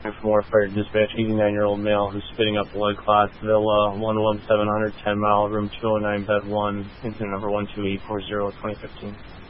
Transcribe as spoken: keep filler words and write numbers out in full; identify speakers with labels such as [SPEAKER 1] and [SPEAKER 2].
[SPEAKER 1] From Warfare Dispatch, eighty-nine-year-old male who's spitting up blood clots, Villa, one one seven hundred, ten mile, room two oh nine, bed one, incident number one two eight four zero, twenty fifteen.